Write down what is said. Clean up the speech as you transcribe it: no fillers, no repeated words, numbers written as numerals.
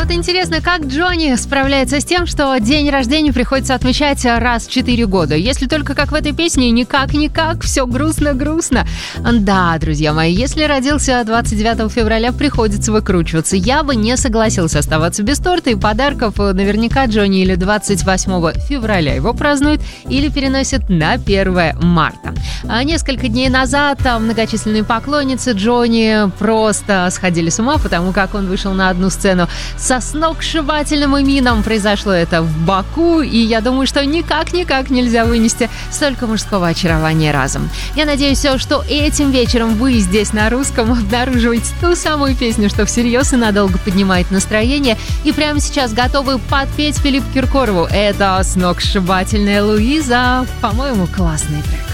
вот интересно, как Джонни справляется с тем, что день рождения приходится отмечать раз в 4 года. Если только как в этой песне, никак, все грустно-грустно. Да, друзья мои, если родился 29 февраля, приходится выкручиваться. Я бы не согласился оставаться без торта и подарков. Наверняка Джонни или 28 февраля его празднуют, или переносят на 1 марта. А несколько дней назад многочисленные поклонницы Джонни просто сходили с ума, потому как он вышел на одну сцену со сногсшибательным имином. Произошло это в Баку, и я думаю, что никак нельзя вынести столько мужского очарования разом. Я надеюсь, что этим вечером вы здесь на русском обнаруживаете ту самую песню, что всерьез и надолго поднимает настроение, и прямо сейчас готовы подпеть Филиппу Киркорову. Это сногсшибательная Луиза. По-моему, классный трек.